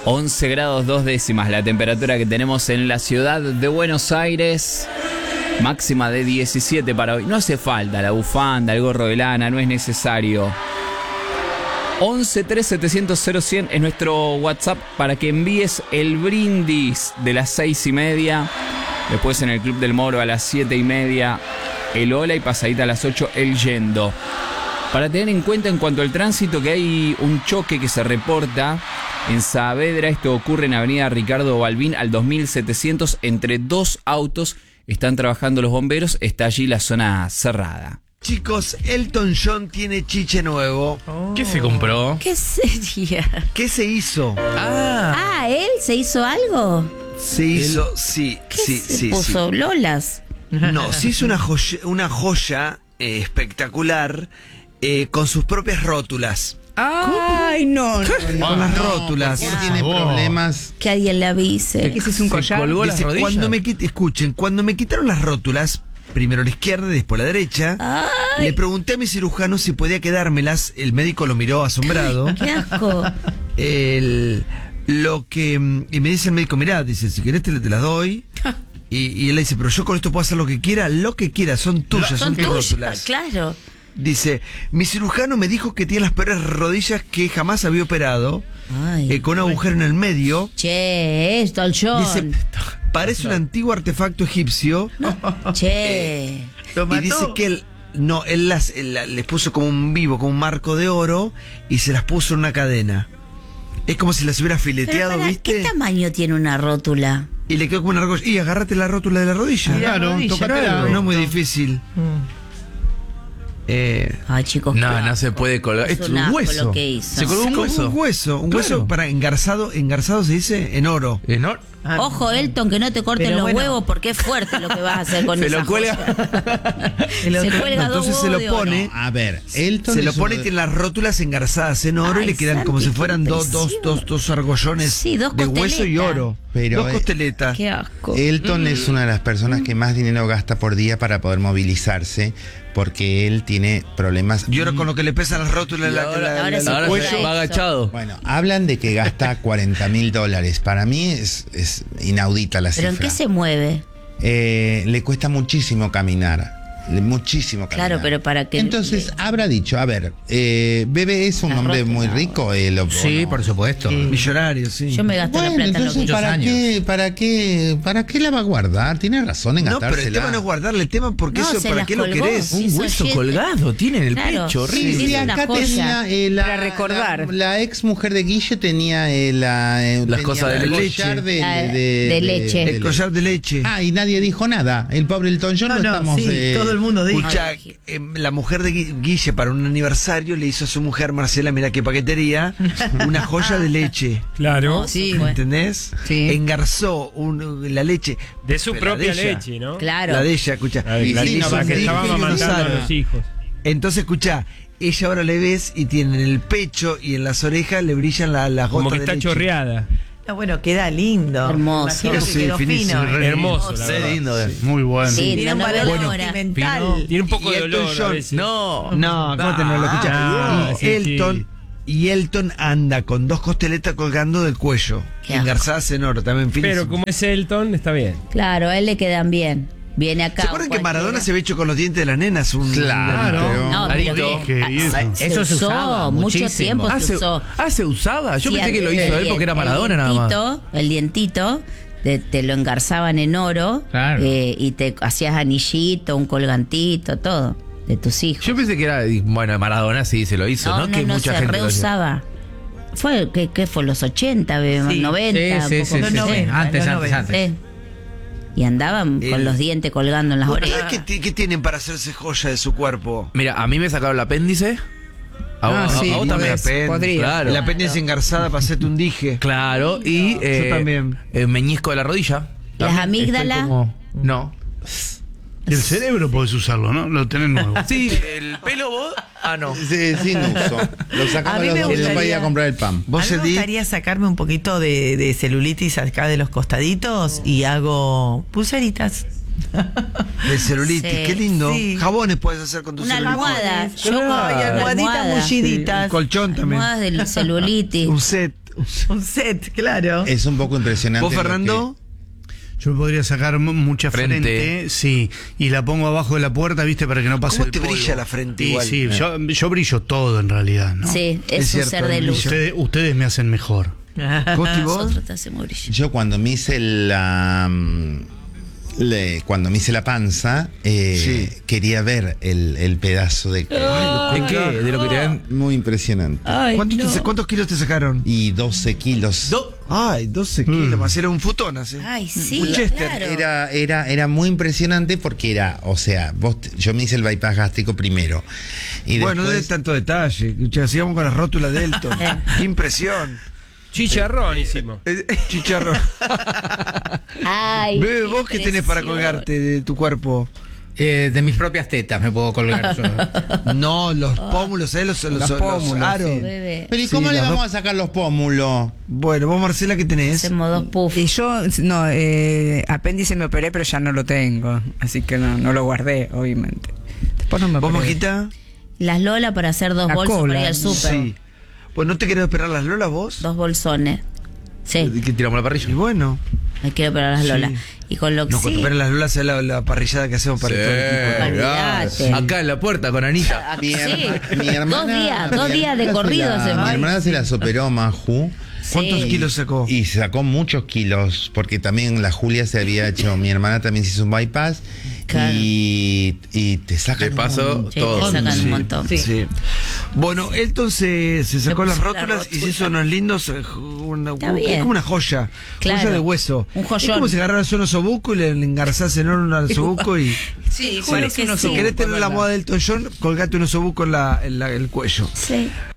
11 grados 2 décimas la temperatura que tenemos en la ciudad de Buenos Aires. Máxima de 17 para hoy. No hace falta la bufanda, el gorro de lana, no es necesario. 1137000100 es nuestro WhatsApp para que envíes el brindis de las 6:30. Después en el Club del Moro a las 7:30 el hola y pasadita a las 8 el yendo. Para tener en cuenta en cuanto al tránsito que hay un choque que se reporta en Saavedra. Esto ocurre en Avenida Ricardo Balbín al 2700 entre dos autos. Están trabajando los bomberos, está allí la zona cerrada. Chicos, Elton John tiene chiche nuevo. ¿Qué se compró? ¿Qué sería? ¿Qué se hizo? ¿Él se hizo algo? Se hizo, sí, ¿Qué se puso? ¿Lolas? No, se hizo una joya espectacular con sus propias rótulas. Ay, no. Con las rótulas. Él tiene problemas. Que alguien le avise. ¿Ese es un collar? Colgó las Dice, rodillas. escuchen, cuando me quitaron las rótulas, primero la izquierda y después la derecha, le pregunté a mi cirujano si podía quedármelas. El médico lo miró asombrado. Qué asco. Y me dice el médico, mirá, dice, si querés te las doy. Y él le dice, pero yo con esto puedo hacer lo que quiera, son tuyas, son tus rótulas. Claro. Dice, mi cirujano me dijo que tiene las peores rodillas que jamás había operado, con un agujero en el medio. Che, esto al John. Dice, parece un antiguo artefacto egipcio. Che. Y dice que él les puso como un vivo, como un marco de oro, y se las puso en una cadena. Es como si las hubiera fileteado, ¿viste? ¿Qué tamaño tiene una rótula? Y le quedó como una argolla. Y agárrate la rótula de la rodilla. Claro, tócatela. No es muy difícil. Ay, chicos. No se puede colgar. Es Es un un asco hueso. lo que hizo. Se colgó un hueso. Un hueso Claro. para engarzado se dice en oro. ¿No? Ojo, Elton, que no te corten Pero los bueno. huevos porque es fuerte lo que vas a hacer con Se esa lo cuelga. joya. Se cuelga dos Entonces se huevos lo de pone. oro. A ver, Elton Se lo es pone y uno tiene las rótulas engarzadas en oro y Ay, le quedan como si Santi, fueran qué dos argollones Sí, dos de hueso y costeletas. oro. Pero, dos costeletas. Qué asco. Elton es una de las personas que más dinero gasta por día para poder movilizarse, porque él tiene problemas. Y ahora con lo que le pesan las rótulas ahora sí. Ahora cuelga se va eso. agachado. Bueno, hablan de que gasta $40.000. Para mí es inaudita la ¿Pero cifra. en qué se mueve? Le cuesta muchísimo caminar. Muchísimo caminar. Claro, pero para que... Entonces habrá dicho, a ver, Bebe es un Las hombre rótulas. muy rico. Sí, por supuesto. Millonario, sí. Yo me gasto la Bueno, plata en lo entonces, que ¿para qué la va a guardar? Tiene razón en No, pero gastársela. el tema no es guardarle, el tema porque No, eso, se ¿para las qué lo colgó. querés? Sí. Hizo Hueso siete. colgado tiene en el Claro. pecho. Sí, horrible. Sí, es una acá joya. tenía Para recordar. la ex mujer de Guille tenía Las cosas de el leche. collar De leche. El collar de leche. Y nadie dijo nada. El pobre Elton John lo estamos. todo el mundo dijo. Escucha, la mujer de Guille para un aniversario le hizo a su mujer Marcela, mira qué paquetería, una joya de leche. Claro. Sí. ¿Entendés? Sí. Engarzó la leche. De su Pero la propia de ella. leche, ¿no? Claro. La de ella, escucha. La, Y la- le hizo para un que dije estaba y un amamantando a sano. los hijos. Entonces, escucha, ella ahora le ves y tiene en el pecho y en las orejas le brillan las gotas Como que de está leche. chorreada. No, bueno, queda lindo. Hermoso. Imagino que Sí, quedó finísimo, fino. Hermoso, la verdad. lindo. Muy bueno. Sí, Tiene un no valor veo sentimental. Tiene un poco Y de Elton olor a John. veces. No. No, ¿cómo te no lo escuchas? Ah, y sí, Elton. Y Elton anda con dos costeletas colgando del cuello, Qué asco. engarzadas en oro, también finísimo. Pero como es Elton, está bien. Claro, a él le quedan bien. Viene acá. ¿Se acuerdan que cualquiera. Maradona se había hecho con los dientes de las nenas? Claro. No, Clarito. pero Eso se usó, usaba mucho muchísimo. tiempo se usó. ¿Se usaba? Yo Sí, pensé que lo hizo él porque era Maradona nada más. El dientito, te lo engarzaban en oro. Claro. Y te hacías anillito, un colgantito, todo. De tus hijos. Yo pensé que era, bueno, Maradona sí se lo hizo, ¿no? Que mucha se gente lo hacía. reusaba. Fue, ¿qué fue? ¿Los 80, Sí. 90? Sí, un poco sí, más. sí, sí. Antes, Sí. Y andaban con los dientes colgando en las ¿Ustedes orejas. qué tienen para hacerse joya de su cuerpo? Mira, a mí me sacaron el apéndice. A vos también. Podría. Claro. La apéndice engarzada para hacerte un dije. Claro, y Yo también. el meñisco de la rodilla. Las También amígdalas. estoy como- No. Y el cerebro podés usarlo, ¿no? Lo tenés nuevo. Sí, el pelo vos. No. Sí, sin uso. Lo A sacaba mí los me dos días para ir gustaría- a comprar el pan. A ¿Vos, mí me Edith? gustaría sacarme un poquito de celulitis acá de los costaditos y hago pulseritas. De celulitis, Sí. qué lindo. Sí. Jabones puedes hacer con tu Una celulitis. almohada. Yo Claro. con Y almohaditas almohada. mulliditas. Un colchón también. Almohadas del celulitis. Un set. Un set, claro. Es un poco impresionante. ¿Vos, lo Fernando? Yo me podría sacar mucha Frente. frente, sí, y la pongo abajo de la puerta, ¿viste? Para que no pase ¿Cómo el te polvo. brilla la frente Y igual? sí, yo brillo todo en realidad, ¿no? Sí, Es es un cierto, ser de el luz. brillo. Ustedes me hacen mejor. Costi, ¿vos? Nosotros te hacemos brillar. Yo cuando me hice cuando me hice la panza, Sí. quería ver el pedazo de... ¿De qué? De lo que te dan. Muy impresionante. Ay, ¿Cuántos kilos te sacaron? Y 12 kilos. Ay, 12 kilos, más era un futón así. Ay, sí, Un Chester. claro. Era muy impresionante porque era, o sea, yo me hice el bypass gástrico primero. Y Bueno, no de después, tanto detalle. Escucha, sigamos con las rótulas de Elton. Qué impresión. Chicharrón hicimos. Chicharrón. Ay, Bebe, ¿vos qué tenés para colgarte de tu cuerpo? De mis propias tetas me puedo colgar. No, los pómulos, los pómulos, aros. sí. bebé. pero ¿y Sí, cómo le las vamos dos- a sacar los pómulos? Bueno, vos, Marcela, ¿qué tenés? Hacemos 2 puffs. Y yo, no, apéndice me operé, pero ya no lo tengo. Así que no lo guardé, obviamente. Después no me ¿Vos, operé. Majita? Las Lola para hacer 2 La bolsas cola. para ir al súper. Sí. Pues no te querés operar las lolas vos. 2 bolsones. Sí, ¿Qué tiramos la parrilla? Y bueno, me quiero operar las Lola. Sí. Y con lo que no, cuando sí. operan las lolas es la parrillada que hacemos para todo el equipo. Olvídate. Acá en la puerta con Anita. Mi Sí. hermana- 2 días de corrido Mi hacemos. hermana se las operó, Maju. ¿Cuántos Sí. kilos sacó? Y sacó muchos kilos, porque también la Julia se había hecho, mi hermana también se hizo un bypass. Claro. Y te sacan De paso, un- Sí, todo. te sacan Sí, un montón. sí. Bueno, Elton se sacó las puso la rótulas y se rótula. hizo unos lindos. Está Es bien. como una joya. Claro. Joya de hueso. Un joyón. Es como si agarraras un osobuco y le engarzás en oro un osobuco y. Sí, Juro que parece un sí. Si osobuco, querés tener es la verdad. moda del Elton John, colgate un osobuco en el cuello. Sí.